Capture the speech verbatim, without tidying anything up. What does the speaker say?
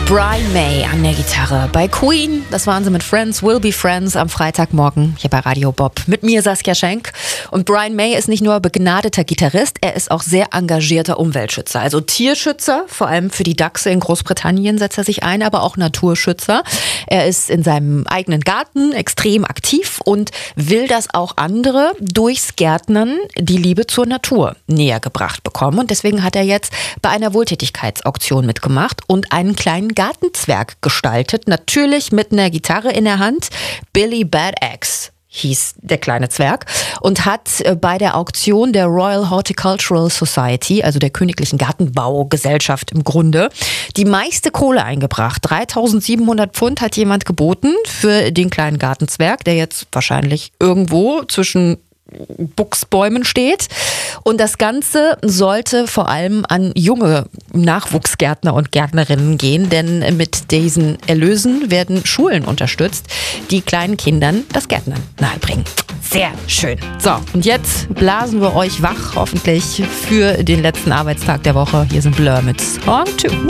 Brian May an der Gitarre bei Queen. Das waren sie mit Friends Will Be Friends am Freitagmorgen hier bei Radio Bob. Mit mir Saskia Schenk. Und Brian May ist nicht nur begnadeter Gitarrist, er ist auch sehr engagierter Umweltschützer. Also Tierschützer, vor allem für die Dachse in Großbritannien setzt er sich ein, aber auch Naturschützer. Er ist in seinem eigenen Garten extrem aktiv und will, dass auch andere durchs Gärtnern die Liebe zur Natur näher gebracht bekommen. Und deswegen hat er jetzt bei einer Wohltätigkeitsauktion mitgemacht und einen kleinen Gartenzwerg gestaltet, natürlich mit einer Gitarre in der Hand. Billy Bad Axe hieß der kleine Zwerg und hat bei der Auktion der Royal Horticultural Society, also der Königlichen Gartenbaugesellschaft im Grunde, die meiste Kohle eingebracht. dreitausendsiebenhundert Pfund hat jemand geboten für den kleinen Gartenzwerg, der jetzt wahrscheinlich irgendwo zwischen Buchsbäumen steht. Und das Ganze sollte vor allem an junge Nachwuchsgärtner und Gärtnerinnen gehen, denn mit diesen Erlösen werden Schulen unterstützt, die kleinen Kindern das Gärtnern nahebringen. Sehr schön. So, und jetzt blasen wir euch wach, hoffentlich für den letzten Arbeitstag der Woche. Hier sind Blur mit Song zwei.